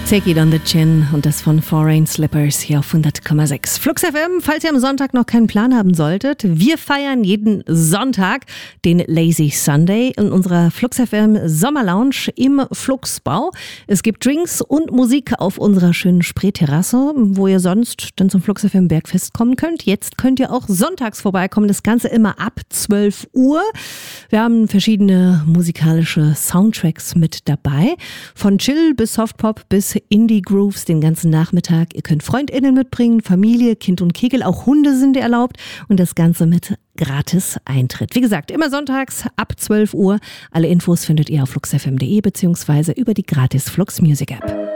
Take It on the Chin und das von Foreign Slippers hier auf 100,6. Flux FM, falls ihr am Sonntag noch keinen Plan haben solltet, wir feiern jeden Sonntag den Lazy Sunday in unserer Flux FM Sommerlounge im Fluxbau. Es gibt Drinks und Musik auf unserer schönen Spreeterrasse, wo ihr sonst dann zum Flux FM Bergfest kommen könnt. Jetzt könnt ihr auch sonntags vorbeikommen, das Ganze immer ab 12 Uhr. Wir haben verschiedene musikalische Soundtracks mit dabei, von Chill bis Softpop bis Indie Grooves den ganzen Nachmittag. Ihr könnt FreundInnen mitbringen, Familie, Kind und Kegel, auch Hunde sind erlaubt und das Ganze mit gratis Eintritt. Wie gesagt, immer sonntags ab 12 Uhr. Alle Infos findet ihr auf fluxfm.de bzw. über die gratis Flux Music App.